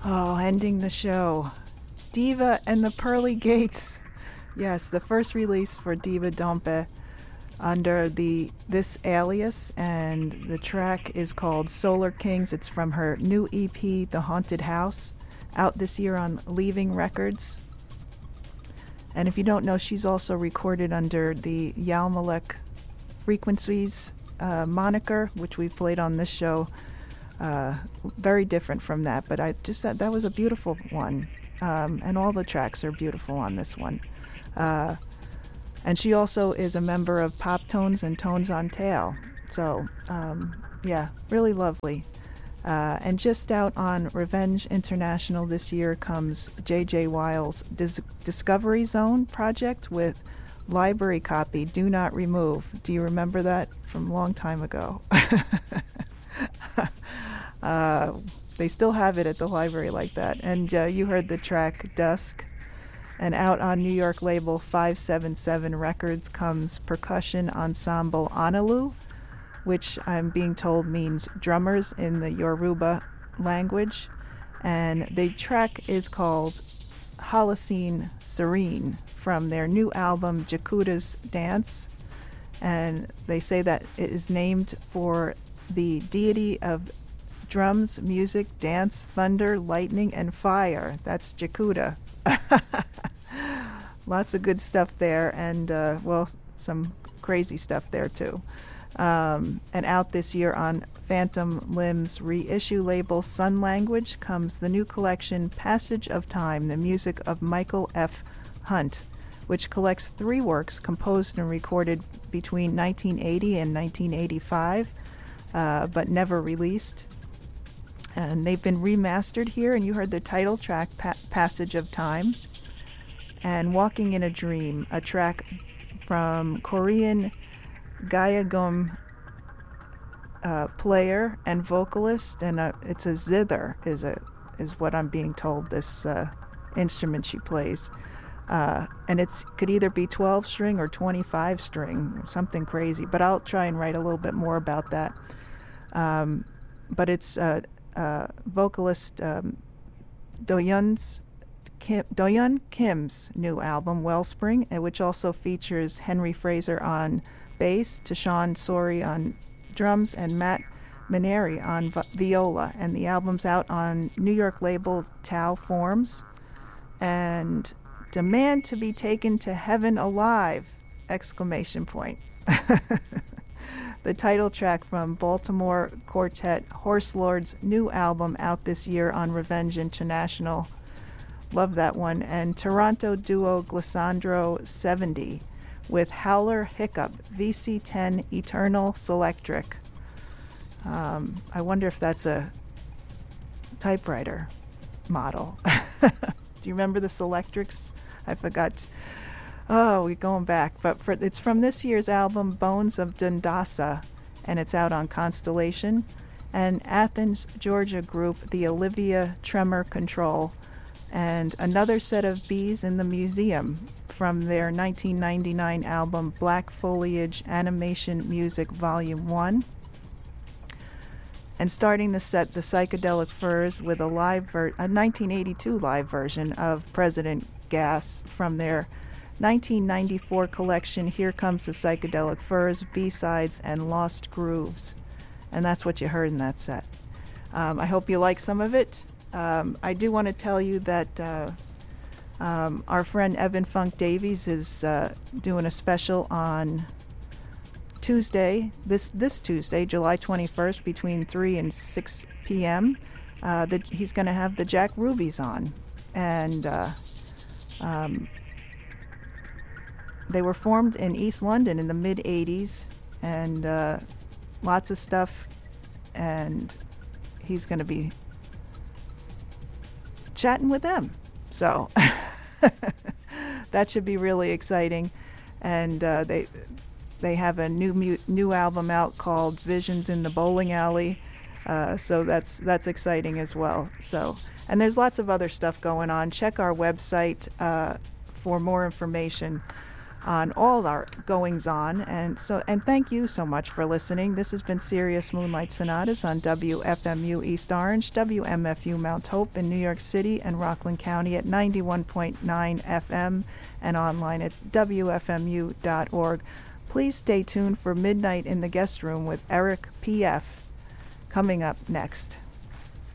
Oh, ending the show. Diva and the Pearly Gates. Yes, the first release for Diva Dompe under this alias, and the track is called Solar Kings. It's from her new EP, The Haunted House, out this year on Leaving Records. And if you don't know, she's also recorded under the Yalmalek Frequencies moniker, which we've played on this show. Very different from that, but I just thought that was a beautiful one. And all the tracks are beautiful on this one. And she also is a member of Pop Tones and Tones on Tail. So, yeah, really lovely. And just out on Revenge International this year comes J.J. Wiles' Discovery Zone project with library copy, Do Not Remove. Do you remember that from a long time ago? They still have it at the library like that. And you heard the track Dusk. And out on New York label 577 Records comes Percussion Ensemble Analu, which I'm being told means drummers in the Yoruba language. And the track is called Holocene Serene from their new album Jakuda's Dance. And they say that it is named for the deity of drums, music, dance, thunder, lightning, and fire. That's Jakuda. Lots of good stuff there, and well, some crazy stuff there too. And out this year on Phantom Limbs reissue label Sun Language comes the new collection Passage of Time, the music of Michael F. Hunt, which collects 3 works composed and recorded between 1980 and 1985, but never released. And they've been remastered here, and you heard the title track, Passage of Time, and Walking in a Dream, a track from Korean Gayagum player and vocalist, and it's a zither, is what I'm being told this instrument she plays. And it could either be 12-string or 25-string, something crazy, but I'll try and write a little bit more about that. But it's vocalist Doyeon Kim's new album, Wellspring, which also features Henry Fraser on bass, Tashawn Sori on drums, and Matt Maneri on viola. And the album's out on New York label Tau Forms. And Demand to be Taken to Heaven Alive! Exclamation point. The title track from Baltimore quartet Horse Lord's new album out this year on Revenge International. Love that one. And Toronto duo Glissandro 70 with Howler Hiccup VC10 Eternal Selectric. I wonder if that's a typewriter model. Do you remember the Selectrics? I forgot. Oh, we're going back. But it's from this year's album, Bones of Dundasa, and it's out on Constellation. And Athens, Georgia group, the Olivia Tremor Control, and another set of Bees in the Museum from their 1999 album, Black Foliage Animation Music Volume 1. And starting the set, the Psychedelic Furs with a 1982 live version of President Gas from their 1994 collection, Here Comes the Psychedelic Furs, B-Sides, and Lost Grooves. And that's what you heard in that set. I hope you like some of it. I do want to tell you that our friend Evan Funk Davies is doing a special on Tuesday, this Tuesday, July 21st, between 3 and 6 p.m. He's going to have the Jack Rubies on. And they were formed in East London in the mid-'80s, and lots of stuff, and he's going to be chatting with them. So that should be really exciting. And they have a new album out called Visions in the Bowling Alley. So that's exciting as well. So, and there's lots of other stuff going on. Check our website for more information on all our goings on. And thank you so much for listening. This has been Sirius Moonlight Sonatas on WFMU East Orange, WMFU Mount Hope in New York City and Rockland County at 91.9 FM and online at WFMU.org. Please stay tuned for Midnight in the Guest Room with Eric P.F. coming up next.